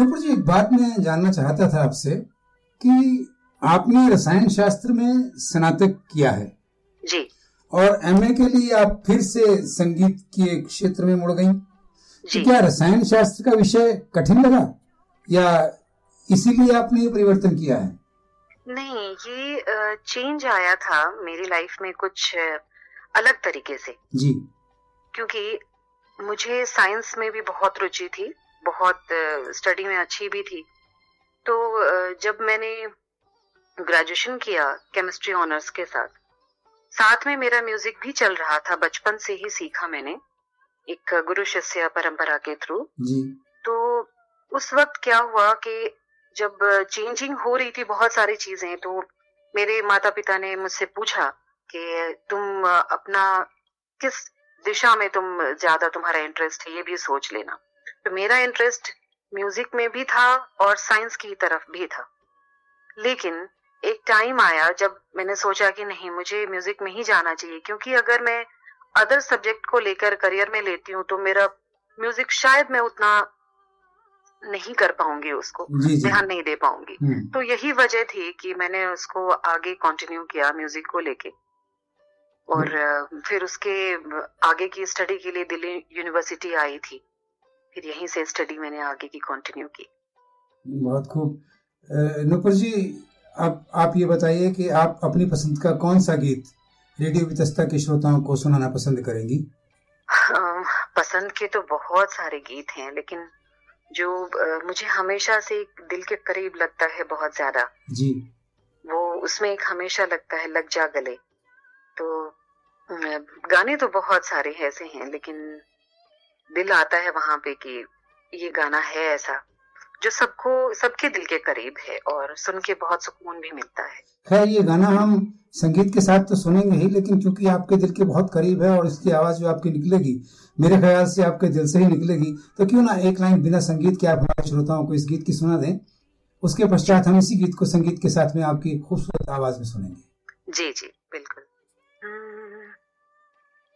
नुपुर जी, एक बात मैं जानना चाहता था आपसे कि आपने रसायन शास्त्र में स्नातक किया है जी, और एमए के लिए आप फिर से संगीत के क्षेत्र में मुड़ गई। तो क्या रसायन शास्त्र का विषय कठिन लगा या इसीलिए आपने ये परिवर्तन किया है? नहीं, ये चेंज आया था मेरी लाइफ में कुछ अलग तरीके से जी। क्योंकि मुझे साइंस में भी बहुत रुचि थी, बहुत स्टडी में अच्छी भी थी। तो जब मैंने ग्रेजुएशन किया केमिस्ट्री ऑनर्स के साथ, साथ में मेरा म्यूजिक भी चल रहा था। बचपन से ही सीखा मैंने एक गुरु शिष्य परंपरा के थ्रू जी। तो उस वक्त क्या हुआ कि जब चेंजिंग हो रही थी बहुत सारी चीजें, तो मेरे माता पिता ने मुझसे पूछा कि तुम अपना किस दिशा में ज्यादा तुम्हारा इंटरेस्ट है, ये भी सोच लेना। तो मेरा इंटरेस्ट म्यूजिक में भी था और साइंस की तरफ भी था। लेकिन एक टाइम आया जब मैंने सोचा कि नहीं, मुझे म्यूजिक में ही जाना चाहिए, क्योंकि अगर मैं अदर सब्जेक्ट को लेकर करियर में लेती हूँ तो मेरा म्यूजिक शायद मैं उतना नहीं कर पाऊंगी, उसको ध्यान नहीं दे पाऊंगी। तो यही वजह थी कि मैंने उसको आगे कंटिन्यू किया म्यूजिक को लेके। और फिर उसके आगे की स्टडी के लिए दिल्ली यूनिवर्सिटी आई थी, फिर यहीं से स्टडी मैंने आगे की कंटिन्यू की। बहुत खूब। नुपुर जी, आप ये बताइए कि आप अपनी पसंद का कौन सा गीत रेडियो वितस्ता के श्रोताओं को सुनाना पसंद करेंगी? पसंद के तो बहुत सारे गीत हैं, लेकिन जो मुझे हमेशा से दिल के करीब लगता है बहुत ज्यादा जी, वो उसमें एक हमेशा लगता है लग जा गले। तो गाने तो बहुत सारे ऐसे हैं, लेकिन दिल आता है वहां पे कि ये गाना है ऐसा जो सबके दिल के करीब है और सुन के बहुत सुकून भी मिलता है। खैर, ये गाना हम संगीत के साथ तो सुनेंगे ही, लेकिन क्योंकि आपके दिल के बहुत करीब है और इसकी आवाज जो आपकी निकलेगी मेरे ख्याल से आपके दिल से ही निकलेगी, तो क्यों ना एक लाइन बिना संगीत के आप हमारे श्रोताओं को इस गीत की सुना दें। उसके पश्चात हम इसी गीत को संगीत के साथ में आपकी खूबसूरत आवाज में सुनेंगे। जी जी, बिल्कुल।